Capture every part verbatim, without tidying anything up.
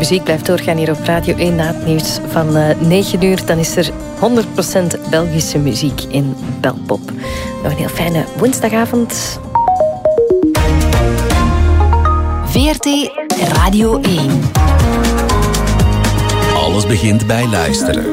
muziek blijft doorgaan hier op Radio één na het nieuws van uh, negen uur. Dan is er honderd procent Belgische muziek in Belpop. Nog een heel fijne woensdagavond. V R T Radio één. Alles begint bij luisteren.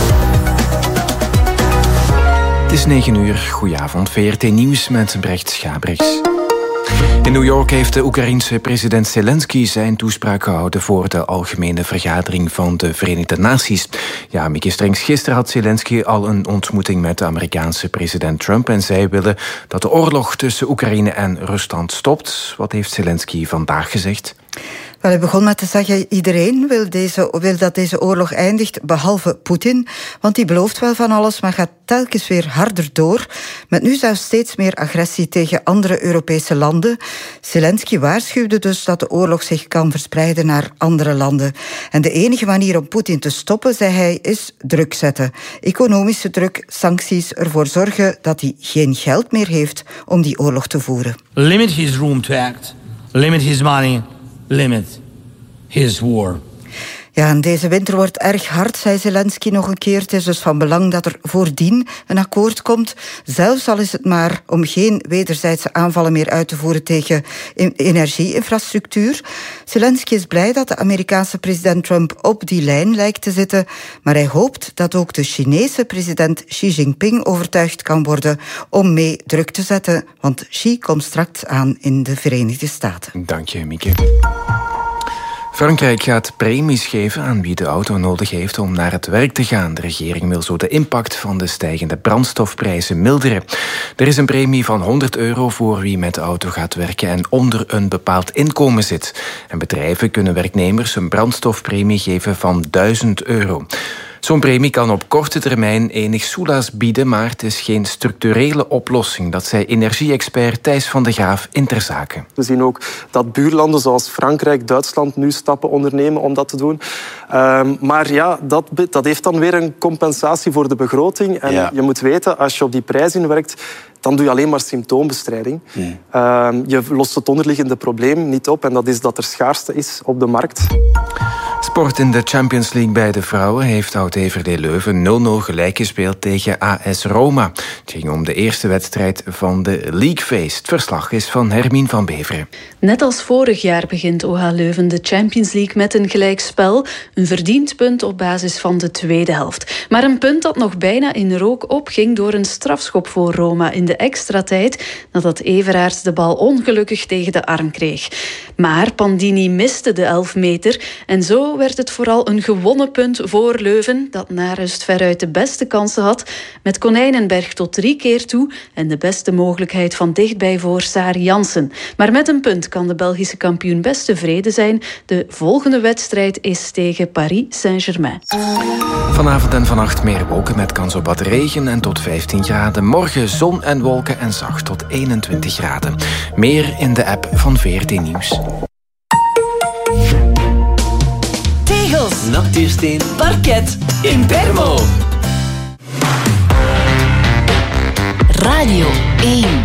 Het is negen uur. Goedenavond. V R T Nieuws met Brecht Schabriks. In New York heeft de Oekraïense president Zelensky zijn toespraak gehouden voor de algemene vergadering van de Verenigde Naties. Ja, Mieke Strengs, gisteren had Zelensky al een ontmoeting met de Amerikaanse president Trump en zij willen dat de oorlog tussen Oekraïne en Rusland stopt. Wat heeft Zelensky vandaag gezegd? Wel, hij begon met te zeggen, iedereen wil, deze, wil dat deze oorlog eindigt, behalve Poetin. Want die belooft wel van alles, maar gaat telkens weer harder door. Met nu zelfs steeds meer agressie tegen andere Europese landen. Zelensky waarschuwde dus dat de oorlog zich kan verspreiden naar andere landen. En de enige manier om Poetin te stoppen, zei hij, is druk zetten. Economische druk, sancties, ervoor zorgen dat hij geen geld meer heeft om die oorlog te voeren. Limit his room to act. Limit his money. Limit his war. Ja, en deze winter wordt erg hard, zei Zelensky nog een keer. Het is dus van belang dat er voordien een akkoord komt. Zelfs al is het maar om geen wederzijdse aanvallen meer uit te voeren tegen energieinfrastructuur. Zelensky is blij dat de Amerikaanse president Trump op die lijn lijkt te zitten. Maar hij hoopt dat ook de Chinese president Xi Jinping overtuigd kan worden om mee druk te zetten. Want Xi komt straks aan in de Verenigde Staten. Dank je, Mieke. Frankrijk gaat premies geven aan wie de auto nodig heeft om naar het werk te gaan. De regering wil zo de impact van de stijgende brandstofprijzen milderen. Er is een premie van honderd euro voor wie met de auto gaat werken en onder een bepaald inkomen zit. En bedrijven kunnen werknemers een brandstofpremie geven van duizend euro. Zo'n premie kan op korte termijn enig soelaas bieden, maar het is geen structurele oplossing. Dat zei energie-expert Thijs van de Graaf in Ter Zaken. We zien ook dat buurlanden zoals Frankrijk, Duitsland nu stappen ondernemen om dat te doen. Um, maar ja, dat, dat heeft dan weer een compensatie voor de begroting. En ja. Je moet weten, als je op die prijs inwerkt, dan doe je alleen maar symptoombestrijding. Hmm. Uh, je lost het onderliggende probleem niet op en dat is dat er schaarste is op de markt. Sport in de Champions League bij de vrouwen heeft Oud-D V D Leuven nul nul gelijk gespeeld tegen A S Roma. Het ging om de eerste wedstrijd van de League Phase. Het verslag is van Hermine van Beveren. Net als vorig jaar begint O H Leuven de Champions League met een gelijkspel. Een verdiend punt op basis van de tweede helft. Maar een punt dat nog bijna in rook opging door een strafschop voor Roma in de extra tijd, nadat Everaerts de bal ongelukkig tegen de arm kreeg. Maar Pandini miste de elf meter en zo werd het vooral een gewonnen punt voor Leuven, dat na rust veruit de beste kansen had, met Konijnenberg tot drie keer toe en de beste mogelijkheid van dichtbij voor Sari Jansen. Maar met een punt kan de Belgische kampioen best tevreden zijn. De volgende wedstrijd is tegen Paris Saint-Germain. Vanavond en vannacht meer wolken met kans op wat regen en tot vijftien graden. Morgen zon en wolken en zacht tot eenentwintig graden. Meer in de app van V R T Nieuws. Tegels, natuursteen, parket, Impermo. Radio één.